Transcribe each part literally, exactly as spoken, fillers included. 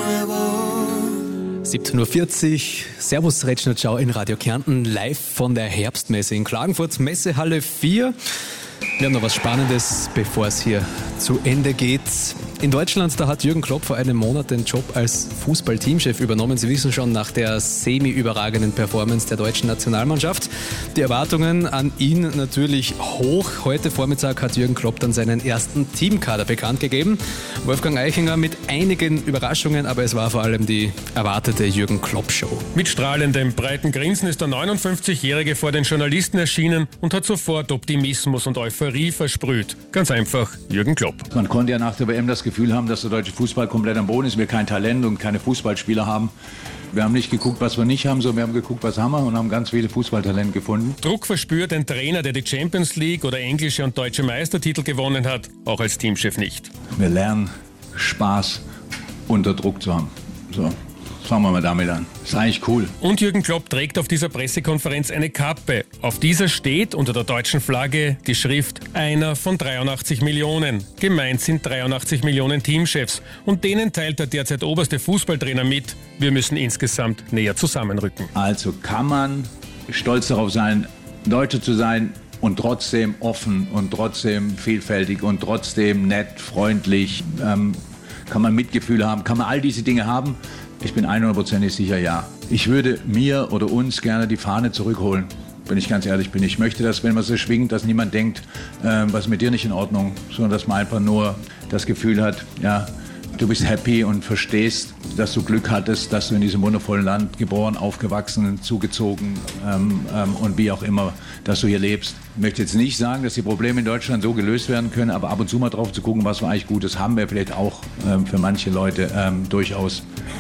siebzehn Uhr vierzig, Servus Retschner, ciao in Radio Kärnten, live von der Herbstmesse in Klagenfurt, Messehalle vier. Wir haben noch was Spannendes, bevor es hier zu Ende geht. In Deutschland, da hat Jürgen Klopp vor einem Monat den Job als Fußball-Teamchef übernommen. Sie wissen schon, nach der semi-überragenden Performance der deutschen Nationalmannschaft. Die Erwartungen an ihn natürlich hoch. Heute Vormittag hat Jürgen Klopp dann seinen ersten Teamkader bekannt gegeben. Wolfgang Eichinger mit einigen Überraschungen, aber es war vor allem die erwartete Jürgen Klopp-Show. Mit strahlendem, breiten Grinsen ist der neunundfünfzigjährige vor den Journalisten erschienen und hat sofort Optimismus und Euphorie versprüht. Ganz einfach, Jürgen Klopp. Man konnte ja nach der W M das Gefühl haben, dass der deutsche Fußball komplett am Boden ist, wir kein Talent und keine Fußballspieler haben. Wir haben nicht geguckt, was wir nicht haben, sondern wir haben geguckt, was haben wir und haben ganz viele Fußballtalente gefunden. Druck verspürt ein Trainer, der die Champions League oder englische und deutsche Meistertitel gewonnen hat, auch als Teamchef nicht. Wir lernen, Spaß unter Druck zu haben. So. Fangen wir mal damit an. Das ist eigentlich cool. Und Jürgen Klopp trägt auf dieser Pressekonferenz eine Kappe. Auf dieser steht unter der deutschen Flagge die Schrift einer von dreiundachtzig Millionen. Gemeint sind dreiundachtzig Millionen Teamchefs. Und denen teilt der derzeit oberste Fußballtrainer mit, wir müssen insgesamt näher zusammenrücken. Also kann man stolz darauf sein, Deutscher zu sein und trotzdem offen und trotzdem vielfältig und trotzdem nett, freundlich. Ähm, kann man Mitgefühl haben, kann man all diese Dinge haben? Ich bin hundertprozentig sicher, ja. Ich würde mir oder uns gerne die Fahne zurückholen, wenn ich ganz ehrlich bin. Ich möchte, dass, wenn man sie schwingt, dass niemand denkt, äh, was ist mit dir nicht in Ordnung, sondern dass man einfach nur das Gefühl hat, ja, du bist happy und verstehst, dass du Glück hattest, dass du in diesem wundervollen Land geboren, aufgewachsen, zugezogen ähm, ähm, und wie auch immer, dass du hier lebst. Ich möchte jetzt nicht sagen, dass die Probleme in Deutschland so gelöst werden können, aber ab und zu mal drauf zu gucken, was wir eigentlich Gutes haben, wäre vielleicht auch ähm, für manche Leute ähm, durchaus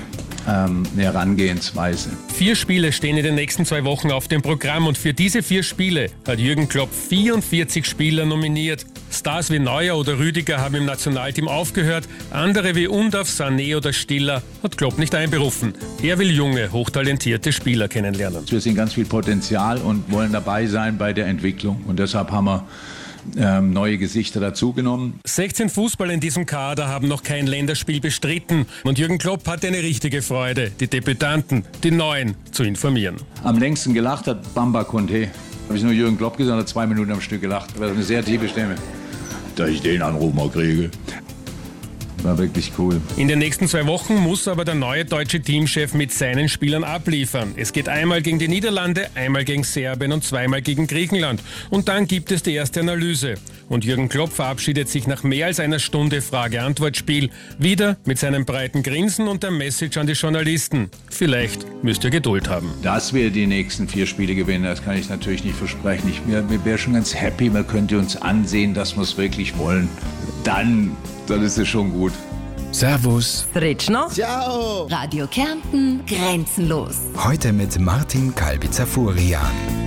Ähm, eine Herangehensweise. Vier Spiele stehen in den nächsten zwei Wochen auf dem Programm und für diese vier Spiele hat Jürgen Klopp vierundvierzig Spieler nominiert. Stars wie Neuer oder Rüdiger haben im Nationalteam aufgehört, andere wie Undav, Sané oder Stiller hat Klopp nicht einberufen. Er will junge, hochtalentierte Spieler kennenlernen. Wir sehen ganz viel Potenzial und wollen dabei sein bei der Entwicklung und deshalb haben wir Ähm, neue Gesichter dazugenommen. sechzehn Fußballer in diesem Kader haben noch kein Länderspiel bestritten. Und Jürgen Klopp hatte eine richtige Freude, die Debütanten, die Neuen, zu informieren. Am längsten gelacht hat Bamba Conte. Habe ich nur Jürgen Klopp gesagt, hat zwei Minuten am Stück gelacht. Das war eine sehr tiefe Stimme. Dass ich den Anruf mal kriege. War wirklich cool. In den nächsten zwei Wochen muss aber der neue deutsche Teamchef mit seinen Spielern abliefern. Es geht einmal gegen die Niederlande, einmal gegen Serbien und zweimal gegen Griechenland. Und dann gibt es die erste Analyse. Und Jürgen Klopp verabschiedet sich nach mehr als einer Stunde Frage-Antwort-Spiel wieder mit seinem breiten Grinsen und der Message an die Journalisten. Vielleicht müsst ihr Geduld haben. Dass wir die nächsten vier Spiele gewinnen, das kann ich natürlich nicht versprechen. Ich wäre schon ganz happy, man könnte uns ansehen, dass wir es wirklich wollen. Dann, dann ist es schon gut. Servus. Retschner. Ciao. Radio Kärnten, grenzenlos. Heute mit Martin Kalbitzer-Furian.